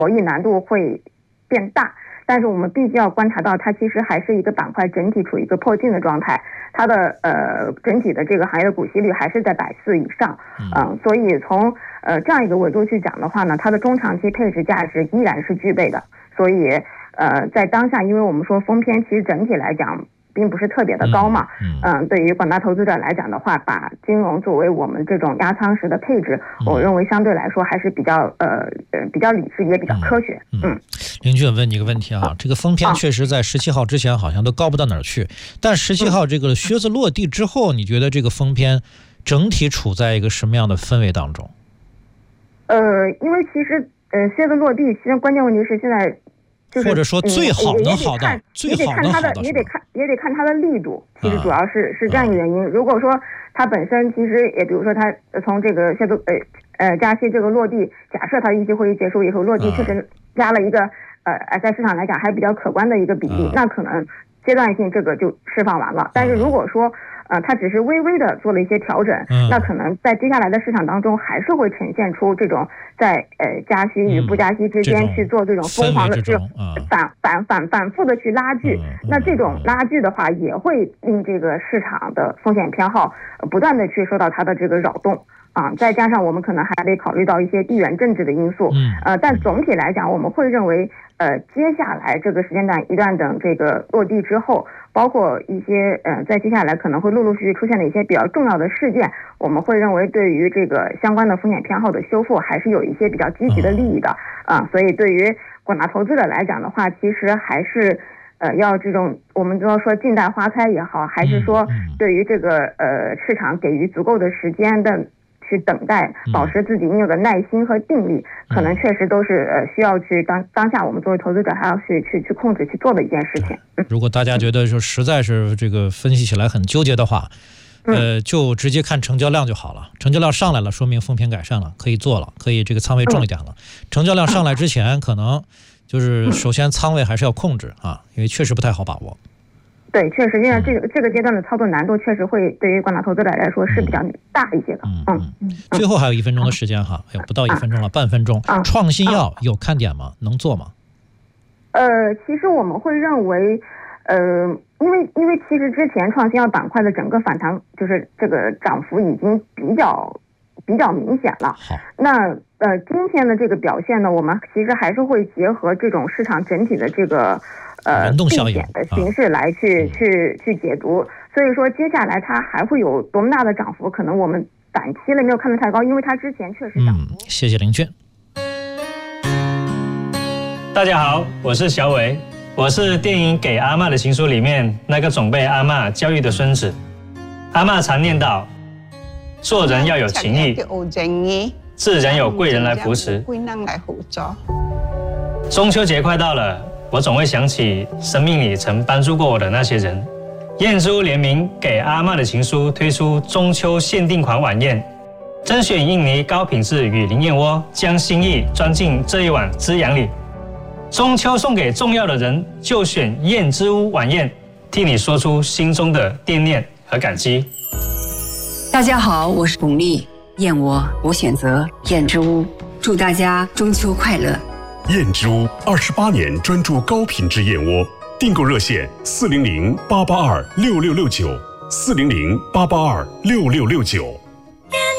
博弈难度会变大。但是我们必须要观察到，它其实还是一个板块整体处于一个破净的状态，它的整体的这个行业的股息率还是在4%以上，所以从这样一个维度去讲的话呢，它的中长期配置价值依然是具备的。所以在当下，因为我们说封篇其实整体来讲并不是特别的高嘛，对于广大投资者来讲的话，把金融作为我们这种压舱石的配置，我认为相对来说还是比较理智，也比较科学。 林俊问你一个问题啊，这个封篇确实在17号之前好像都高不到哪儿去，但17号这个靴子落地之后，你觉得这个封篇整体处在一个什么样的氛围当中？ 因为其实靴子落地，其实关键问题是现在。 或者说最好能好到也得看它的力度，其实主要是这样一个原因。如果说它本身其实也比如说它从这个加息这个落地，假设它议息会议结束以后落地确实加了一个在市场来讲还比较可观的一个比例，那可能阶段性这个就释放完了。但是如果说它只是微微的做了一些调整，那可能在接下来的市场当中还是会呈现出这种在加息与不加息之间去做这种疯狂的这种反复的去拉锯。那这种拉锯的话，也会令这个市场的风险偏好不断的去受到它的这个扰动。再加上我们可能还得考虑到一些地缘政治的因素，但总体来讲，我们会认为，接下来这个时间段一旦等这个落地之后，包括一些在接下来可能会陆陆续续出现的一些比较重要的事件，我们会认为对于这个相关的风险偏好的修复还是有一些比较积极的利益的所以对于广大投资者来讲的话，其实还是。要这种我们都说静待花开也好，还是说对于这个市场给予足够的时间的去等待，保持自己应有的耐心和定力，可能确实都是需要去当下我们作为投资者还要去控制去做的一件事情。 如果大家觉得说实在是这个分析起来很纠结的话，就直接看成交量就好了。成交量上来了，说明封篇改善了，可以做了，可以这个仓位重一点了。成交量上来之前，可能就是首先仓位还是要控制因为确实不太好把握。 对，确实，因为这个阶段的操作难度确实会对于广大投资者来说是比较大一些的。 最后还有1分钟的时间不到1分钟了，半分钟。创新药有看点吗？能做吗？ 其实我们会认为，因为其实之前创新药板块的整个反弹，就是这个涨幅已经比较明显了。那今天的这个表现呢，我们其实还是会结合这种市场整体的这个轮动效应的形式来去解读。所以说接下来它还会有多么大的涨幅，可能我们短期内没有看得太高，因为它之前确实涨幅。 谢谢林俊。 大家好，我是小伟，我是电影《给阿嬷的情书》里面那个总被阿嬷教育的孙子。阿嬷常念叨，做人要有情义，自然有贵人来扶持。中秋节快到了，我总会想起生命里曾帮助过我的那些人。燕之屋联名《给阿嬷的情书》推出中秋限定款晚宴，甄选印尼高品质雨林燕窝，将心意装进这一碗滋养里。中秋送给重要的人，就选燕之屋晚宴，替你说出心中的惦念和感激。 大家好，我是巩俐，燕窝我选择燕之屋，祝大家中秋快乐。 燕之屋28年专注高品质燕窝，订购热线400-882-6669，400-882-6669。